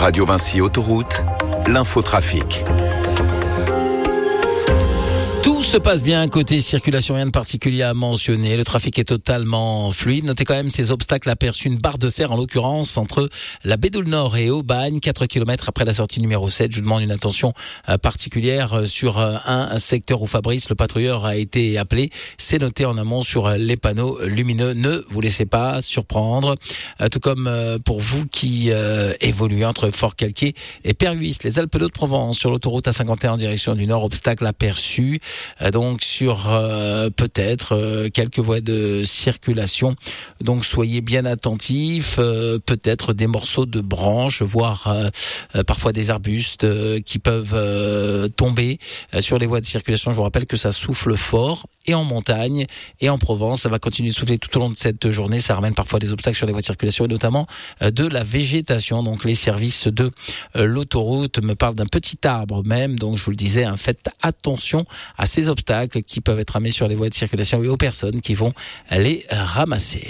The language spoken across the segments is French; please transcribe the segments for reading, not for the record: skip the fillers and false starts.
Radio Vinci Autoroute, l'infotrafic. Tout se passe bien côté circulation, rien de particulier à mentionner. Le trafic est totalement fluide. Notez quand même ces obstacles aperçus, une barre de fer en l'occurrence entre la Baie-Doule-Nord et Aubagne, 4 km après la sortie numéro 7. Je vous demande une attention particulière sur un secteur où Fabrice, le patrouilleur, a été appelé. C'est noté en amont sur les panneaux lumineux. Ne vous laissez pas surprendre. Tout comme pour vous qui évoluez entre Fort-Calquier et Perhuis, les Alpes d'Haute-Provence sur l'autoroute A51 en direction du nord, obstacle aperçu. Donc sur peut-être quelques voies de circulation. Donc soyez bien attentifs. Peut-être des morceaux de branches, voire parfois des arbustes qui peuvent tomber sur les voies de circulation. Je vous rappelle que ça souffle fort et en montagne et en Provence. Ça va continuer de souffler tout au long de cette journée. Ça ramène parfois des obstacles sur les voies de circulation et notamment de la végétation. Donc les services de l'autoroute me parlent d'un petit arbre même. Donc je vous le disais, faites attention à ces obstacles qui peuvent être amenés sur les voies de circulation et aux personnes qui vont les ramasser.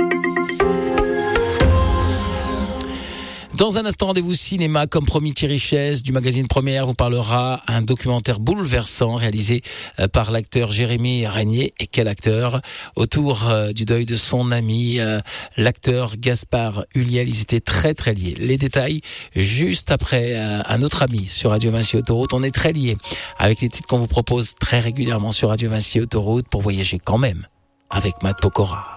Dans un instant, rendez-vous cinéma, comme promis. Thierry Chess du magazine Première vous parlera un documentaire bouleversant réalisé par l'acteur Jérémy Régnier. Et quel acteur! Autour du deuil de son ami, l'acteur Gaspard Ulliel. Ils étaient très très liés. Les détails juste après un autre ami sur Radio Vinci Autoroute. On est très liés avec les titres qu'on vous propose très régulièrement sur Radio Vinci Autoroute pour voyager quand même avec Matt Pokora.